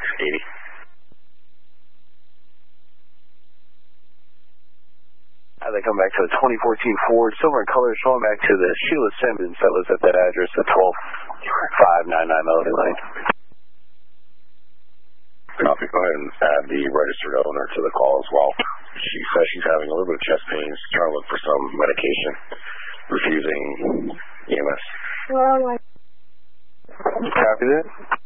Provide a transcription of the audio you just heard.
680. They come back to a 2014 Ford, silver in color, showing back to the Sheila Simmons that lives at that address at 12599 Melody Lane. Copy. Go ahead and add the registered owner to the call as well. She says she's having a little bit of chest pains, trying to look for some medication, refusing EMS. Copy that.